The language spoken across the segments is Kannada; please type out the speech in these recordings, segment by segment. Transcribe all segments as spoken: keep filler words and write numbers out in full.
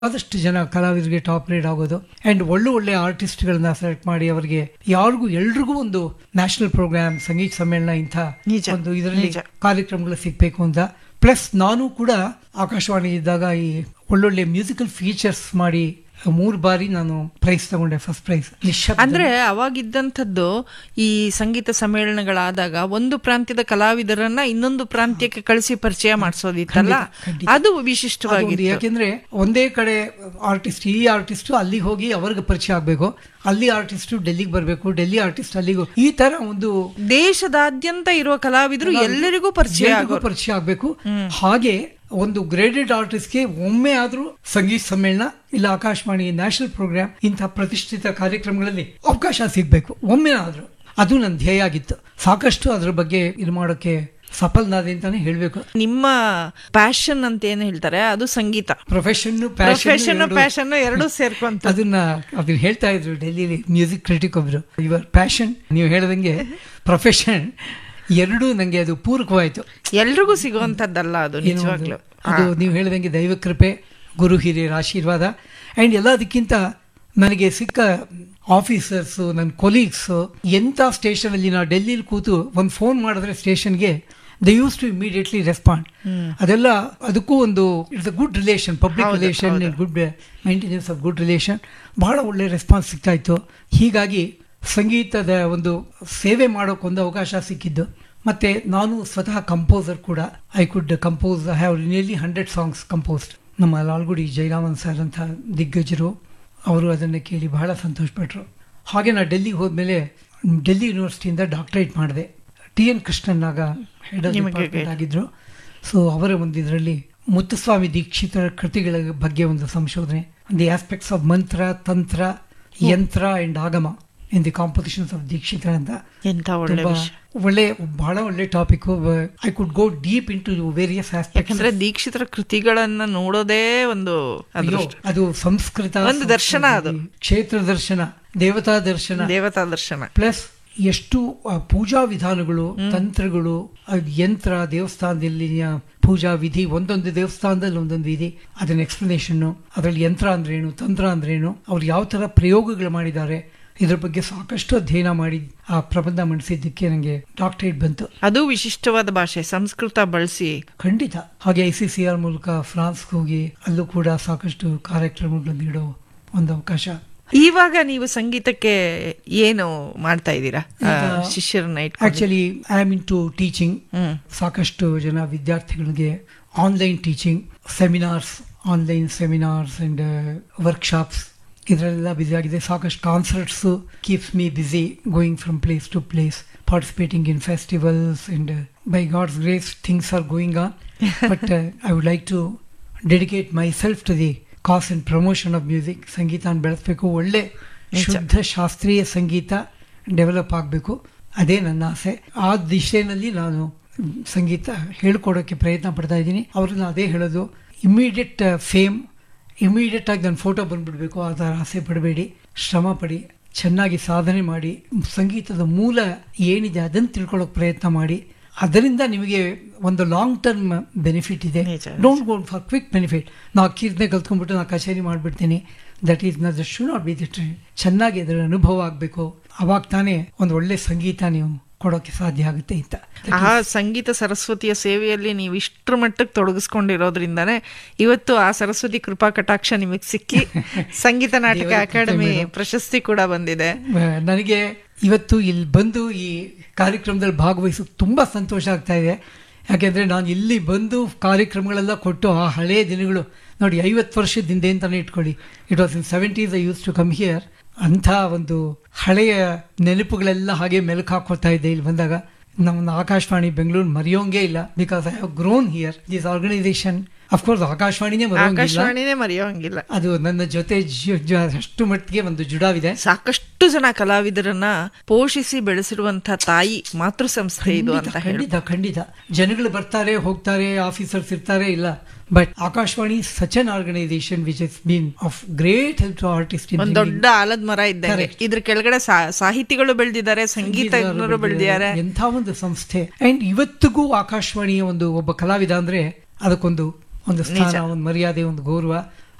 ಆದಷ್ಟು ಜನ ಕಲಾವಿದರಿಗೆ ಟಾಪ್ ರೇಟ್ ಆಗೋದು ಅಂಡ್ ಒಳ್ಳೆ ಒಳ್ಳೆ ಆರ್ಟಿಸ್ಟ್ಗಳನ್ನ ಸೆಲೆಕ್ಟ್ ಮಾಡಿ ಅವರಿಗೆ ಯಾರಿಗೂ ಎಲ್ರಿಗೂ ಒಂದು ನ್ಯಾಷನಲ್ ಪ್ರೋಗ್ರಾಮ್ ಸಂಗೀತ ಸಮ್ಮೇಳನ ಇಂಥ ನಿಜ, ಒಂದು ಇದರಲ್ಲಿ ನಿಜ. ಕಾರ್ಯಕ್ರಮಗಳು ಸಿಗ್ಬೇಕು ಅಂತ. ಪ್ಲಸ್ ನಾನು ಕೂಡ ಆಕಾಶವಾಣಿ ಇದ್ದಾಗ ಈ ಒಳ್ಳೊಳ್ಳೆ ಮ್ಯೂಸಿಕಲ್ ಫೀಚರ್ಸ್ ಮಾಡಿ ಮೂರು ಬಾರಿ ನಾನು ಪ್ರೈಸ್ ತಗೊಂಡೆ, ಫಸ್ಟ್ ಪ್ರೈಸ್. ಅಂದ್ರೆ ಅವಾಗಿದ್ದಂಥದ್ದು ಈ ಸಂಗೀತ ಸಮ್ಮೇಳನಗಳಾದಾಗ ಒಂದು ಪ್ರಾಂತ್ಯದ ಕಲಾವಿದರನ್ನ ಇನ್ನೊಂದು ಪ್ರಾಂತ್ಯಕ್ಕೆ ಕಳಿಸಿ ಪರಿಚಯ ಮಾಡಿಸೋದಿತ್ತಲ್ಲ, ಅದು ವಿಶಿಷ್ಟವಾಗಿತ್ತು. ಯಾಕೆಂದ್ರೆ ಒಂದೇ ಕಡೆ ಆರ್ಟಿಸ್ಟ್ ಈ ಆರ್ಟಿಸ್ಟ್ ಅಲ್ಲಿಗೆ ಹೋಗಿ ಅವ್ರಿಗೆ ಪರಿಚಯ ಆಗ್ಬೇಕು, ಅಲ್ಲಿ ಆರ್ಟಿಸ್ಟ್ ಡೆಲ್ಲಿಗೆ ಬರಬೇಕು, ಡೆಲ್ಲಿ ಆರ್ಟಿಸ್ಟ್ ಅಲ್ಲಿಗೂ, ಈ ತರ ಒಂದು ದೇಶದಾದ್ಯಂತ ಇರುವ ಕಲಾವಿದರು ಎಲ್ಲರಿಗೂ ಪರಿಚಯ ಎಲ್ರಿಗೂ ಆಗೋರು. ಪರಿಚಯ ಆಗ್ಬೇಕು. ಹಾಗೆ ಒಂದು ಗ್ರೇಡೆಡ್ ಆರ್ಟಿಸ್ಟ್ಗೆ ಒಮ್ಮೆ ಆದ್ರೂ ಸಂಗೀತ ಸಮ್ಮೇಳನ ಇಲ್ಲ ಆಕಾಶವಾಣಿ ನ್ಯಾಷನಲ್ ಪ್ರೋಗ್ರಾಮ್ ಇಂಥ ಪ್ರತಿಷ್ಠಿತ ಕಾರ್ಯಕ್ರಮಗಳಲ್ಲಿ ಅವಕಾಶ ಸಿಗ್ಬೇಕು ಒಮ್ಮೆ ಆದ್ರೂ. ಅದು ನನ್ನ ಧ್ಯೇಯ ಆಗಿತ್ತು. ಸಾಕಷ್ಟು ಅದ್ರ ಬಗ್ಗೆ ಇದು ಮಾಡೋಕೆ ಸಫಲನಾದೆ ಅಂತಾನೆ ಹೇಳ್ಬೇಕು. ನಿಮ್ಮ ಪ್ಯಾಷನ್ ಅಂತ ಏನ್ ಹೇಳ್ತಾರೆ ಅದು ಸಂಗೀತ, ಪ್ರೊಫೆಷನ್ ಪ್ರೊಫೆಷನ್ ಪ್ಯಾಷನ್ ಎರಡೂ ಸೇರ್ಕೊಂತ ಅದನ್ನ ಅದನ್ನ ಹೇಳ್ತಾ ಇದ್ರು ಡೆಲ್ಲಿಲಿ ಮ್ಯೂಸಿಕ್ ಕ್ರಿಟಿಕ್ ಒಬ್ರು, ಯುವರ್ ಪ್ಯಾಷನ್, ನೀವು ಹೇಳ್ದಂಗೆ ಪ್ರೊಫೆಷನ್ ಎರಡೂ ನಂಗೆ ಅದು ಪೂರಕವಾಯ್ತು. ಎಲ್ರಿಗೂ ಸಿಗುವಂತದ್ದಲ್ಲ ಅದು ನಿಜವಾಗ್ಲು. ಅದು ನೀವು ಹೇಳಿದಂಗೆ ದೈವ ಕೃಪೆ, ಗುರು ಹಿರಿಯರ ಆಶೀರ್ವಾದ ಅಂಡ್ ಎಲ್ಲದಕ್ಕಿಂತ ನನಗೆ ಸಿಕ್ಕ ಆಫೀಸರ್ಸು, ನನ್ನ ಕೊಲೀಗ್ಸು, ಎಂಥ ಸ್ಟೇಷನ್ ಅಲ್ಲಿ ನಾವು ಡೆಲ್ಲಿಲಿ ಕೂತು ಒಂದು ಫೋನ್ ಮಾಡಿದ್ರೆ ಸ್ಟೇಷನ್ಗೆ they use to immediately respond. ಅದೆಲ್ಲ ಅದಕ್ಕೂ ಒಂದು it's a good relation, public relation, good maintenance of good relation, ಬಹಳ ಒಳ್ಳೆ ರೆಸ್ಪಾನ್ಸ್ ಸಿಗ್ತಾ ಇತ್ತು. ಹೀಗಾಗಿ ಸಂಗೀತದ ಒಂದು ಸೇವೆ ಮಾಡೋಕ್ಕೊಂದು ಅವಕಾಶ ಸಿಕ್ಕಿದ್ದು. ಮತ್ತೆ ನಾನು ಸ್ವತಃ ಕಂಪೋಸರ್ ಕೂಡ. I could compose, I have nearly hundred songs composed. ನಮ್ಮ ಲಾಲ್ಗುಡಿ ಜಯರಾಮನ್ ಸರ್ ಅಂತ ದಿಗ್ಗಜರು, ಅವರು ಅದನ್ನು ಕೇಳಿ ಬಹಳ ಸಂತೋಷಪಟ್ಟರು. ಹಾಗೆ ನಾನು ಡೆಲ್ಲಿಗೆ ಹೋದ್ಮೇಲೆ ಡೆಲ್ಲಿ ಯೂನಿವರ್ಸಿಟಿಯಿಂದ ಡಾಕ್ಟರೇಟ್ ಮಾಡಿದೆ. ಟಿ ಎನ್ ಕೃಷ್ಣನ್ ಆಗ ಹೆಡ್ ಆಫ್ ಡಿಪಾರ್ಟ್ಮೆಂಟ್ ಆಗಿದ್ರು. ಸೊ ಅವರ ಒಂದು ಇದರಲ್ಲಿ ಮುತ್ತುಸ್ವಾಮಿ ದೀಕ್ಷಿತರ ಕೃತಿಗಳ ಬಗ್ಗೆ ಒಂದು ಸಂಶೋಧನೆ, ದಿ ಆಸ್ಪೆಕ್ಟ್ಸ್ ಆಫ್ ಮಂತ್ರ, ತಂತ್ರ, ಯಂತ್ರ ಅಂಡ್ ಆಗಮ in the compositions of Dikshita ಅಂತ. ಎಂತ ಒಳ್ಳೆ ವಿಷಯ. ಒಳ್ಳೆ ಬಹಳ ಒಳ್ಳೆ topic. I could go deep in to various aspects. ಯಾಕಂದ್ರೆ ದೀಕ್ಷಿತರ ಕೃತಿಗಳನ್ನ ನೋಡೋದೇ ಒಂದು ಅದೃಷ್ಟ. ಅದು ಸಂಸ್ಕೃತ ಒಂದು ದರ್ಶನ, ಅದು ಕ್ಷೇತ್ರ ದರ್ಶನ, ದೇವತಾ ದರ್ಶನ, ದೇವತಾ ದರ್ಶನ. ಪ್ಲಸ್ ಎಷ್ಟು ಆ, ಪೂಜಾ ವಿಧಾನಗಳು, ತಂತ್ರಗಳು, ಯಂತ್ರ, ದೇವಸ್ಥಾನದಲ್ಲಿ ಪೂಜಾ ವಿಧಿ, ಒಂದೊಂದು ದೇವಸ್ಥಾನದಲ್ಲಿ ಒಂದೊಂದು ವಿಧಿ, ಅದನ್ನ ಎಕ್ಸ್ಪ್ಲನೇಷನ್, ಅದರಲ್ಲಿ ಯಂತ್ರ ಅಂದ್ರೇನು, ತಂತ್ರ ಅಂದ್ರೇನು, ಅವ್ರು ಯಾವ ತರ ಪ್ರಯೋಗಗಳು ಮಾಡಿದ್ದಾರೆ, ಇದ್ರ ಬಗ್ಗೆ ಸಾಕಷ್ಟು ಅಧ್ಯಯನ ಮಾಡಿ ಆ ಪ್ರಬಂಧ ಮಂಡಿಸಿದ್ದಕ್ಕೆ ನನಗೆ ಡಾಕ್ಟರೇಟ್ ಬಂತು. ಅದು ವಿಶಿಷ್ಟವಾದ ಭಾಷೆ, ಸಂಸ್ಕೃತ ಬಳಸಿ. ಖಂಡಿತ. ಹಾಗೆ ಐ ಸಿ ಸಿ ಆರ್ ಮೂಲಕ ಫ್ರಾನ್ಸ್ಗೆ ಹೋಗಿ ಅಲ್ಲೂ ಕೂಡ ಸಾಕಷ್ಟು ಕಾರ್ಯಕ್ರಮಗಳು ನೀಡೋ ಒಂದು ಅವಕಾಶ. ಇವಾಗ ನೀವು ಸಂಗೀತಕ್ಕೆ ಏನು ಮಾಡ್ತಾ ಇದ್ದೀರಾ? ಶಿಷ್ಯರನ್ನ actually I am in to teaching. ಸಾಕಷ್ಟು ಜನ ವಿದ್ಯಾರ್ಥಿಗಳಿಗೆ online teaching, seminars, online seminars and workshops, ಇದರಲ್ಲೆಲ್ಲ ಬ್ಯುಸಿ ಆಗಿದೆ. ಸಾಕಷ್ಟು concerts keeps me busy, going from place to place, participating in festivals, and uh, by God's grace things are going on. But uh, I would like to dedicate myself to the cause and promotion of music. ಸಂಗೀತ ಬೆಳೆಸಬೇಕು, ಒಳ್ಳೆ ಶುದ್ಧ ಶಾಸ್ತ್ರೀಯ ಸಂಗೀತ ಡೆವಲಪ್ ಆಗಬೇಕು, ಅದೇ ನನ್ನ ಆಸೆ. ಆ ದಿಶೆಯಲ್ಲಿ ನಾನು ಸಂಗೀತ ಹೇಳ್ಕೊಡೋಕ್ಕೆ ಪ್ರಯತ್ನ ಪಡ್ತಾ ಇದ್ದೀನಿ. ಅವ್ರನ್ನ ಅದೇ ಹೇಳೋದು, ಇಮ್ಮಿಡಿಯೇಟ್ ಫೇಮ್, ಇಮಿಡಿಯೇಟ್ ಆಗಿ ನನ್ನ ಫೋಟೋ ಬಂದ್ಬಿಡ್ಬೇಕು ಆ ಥರ ಆಸೆ ಪಡಬೇಡಿ. ಶ್ರಮ ಪಡಿ, ಚೆನ್ನಾಗಿ ಸಾಧನೆ ಮಾಡಿ, ಸಂಗೀತದ ಮೂಲ ಏನಿದೆ ಅದನ್ನು ತಿಳ್ಕೊಳ್ಳೋಕೆ ಪ್ರಯತ್ನ ಮಾಡಿ. ಅದರಿಂದ ನಿಮಗೆ ಒಂದು ಲಾಂಗ್ ಟರ್ಮ್ ಬೆನಿಫಿಟ್ ಇದೆ. Don't go for quick benefit. ನಾವು ಕೀರ್ತನೆ ಕಲ್ತ್ಕೊಂಡ್ಬಿಟ್ಟು ನಾವು ಕಚೇರಿ ಮಾಡಿಬಿಡ್ತೀನಿ, that is not should not be the trend. ಚೆನ್ನಾಗಿ ಅದರ ಅನುಭವ ಆಗಬೇಕು, ಅವಾಗ ತಾನೇ ಒಂದು ಒಳ್ಳೆ ಸಂಗೀತ ನೀವು ಕೊಡೋಕೆ ಸಾಧ್ಯ ಆಗುತ್ತೆ ಅಂತ. ಆ ಸಂಗೀತ ಸರಸ್ವತಿಯ ಸೇವೆಯಲ್ಲಿ ನೀವು ಇಷ್ಟರ ಮಟ್ಟಕ್ಕೆ ತೊಡಗಿಸ್ಕೊಂಡಿರೋದ್ರಿಂದಾನೇ ಇವತ್ತು ಆ ಸರಸ್ವತಿ ಕೃಪಾ ಕಟಾಕ್ಷ ನಿಮಗೆ ಸಿಕ್ಕಿ ಸಂಗೀತ ನಾಟಕ ಅಕಾಡೆಮಿ ಪ್ರಶಸ್ತಿ ಕೂಡ ಬಂದಿದೆ. ನನಗೆ ಇವತ್ತು ಇಲ್ಲಿ ಬಂದು ಈ ಕಾರ್ಯಕ್ರಮದಲ್ಲಿ ಭಾಗವಹಿಸೋಕೆ ತುಂಬಾ ಸಂತೋಷ ಆಗ್ತಾ ಇದೆ. ಯಾಕೆಂದ್ರೆ ನಾನು ಇಲ್ಲಿ ಬಂದು ಕಾರ್ಯಕ್ರಮಗಳೆಲ್ಲ ಕೊಟ್ಟು ಆ ಹಳೆಯ ದಿನಗಳು ನೋಡಿ, ಐವತ್ತು ವರ್ಷದಿಂದ ಅಂತಾನೆ ಇಟ್ಕೊಳ್ಳಿ, it was in seventies I use to come here. ಅಂಥ ಒಂದು ಹಳೆಯ ನೆನಪುಗಳೆಲ್ಲ ಹಾಗೆ ಮೆಲುಕು ಹಾಕೋತಾ ಇದ್ದೆ ಇಲ್ಲಿ ಬಂದಾಗ. ನಮ್ಮ ಆಕಾಶವಾಣಿ ಬೆಂಗಳೂರು ಮರೆಯೋಂಗೇ ಇಲ್ಲ, because I have grown here. This organisation of course ಆಕಾಶವಾಣಿನೇ ಆಕಾಶವಾಣಿನೇ ಮರೆಯೋಂಗಿಲ್ಲ. ಅದು ನನ್ನ ಜೊತೆ ಅಷ್ಟು ಮಟ್ಟಿಗೆ ಒಂದು ಜುಡಾವಿದೆ. ಸಾಕಷ್ಟು ಜನ ಕಲಾವಿದರನ್ನ ಪೋಷಿಸಿ ಬೆಳೆಸಿರುವಂತಹ ತಾಯಿ ಮಾತೃ ಸಂಸ್ಥೆ ಇದು ಅಂತ. ಖಂಡಿತ ಖಂಡಿತ. ಜನಗಳು ಬರ್ತಾರೆ ಹೋಗ್ತಾರೆ, ಆಫೀಸರ್ಸ್ ಇರ್ತಾರೆ, ಇಲ್ಲ, but Akashvani such an organisation which has been of great help to artist. ಒಂದು ದೊಡ್ಡ ಆಲದ ಮರ ಇದ್ದಾರೆ. ಇದ್ರ ಕೆಳಗಡೆ ಸಾಹಿತಿಗಳು ಬೆಳೆದಿದ್ದಾರೆ, ಸಂಗೀತಜ್ಞರು ಬೆಳೆದಿದ್ದಾರೆ. ಎಂಥ ಒಂದು ಸಂಸ್ಥೆ. ಅಂಡ್ ಇವತ್ತಿಗೂ ಆಕಾಶವಾಣಿಯ ಒಂದು ಒಬ್ಬ ಕಲಾವಿದ ಅಂದ್ರೆ ಅದಕ್ಕೊಂದು ಒಂದು ಸ್ಥಾನ, ಒಂದು ಮರ್ಯಾದೆ, ಒಂದು ಗೌರವ.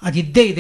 ಅದಿದ್ದೇ ಇದೆ.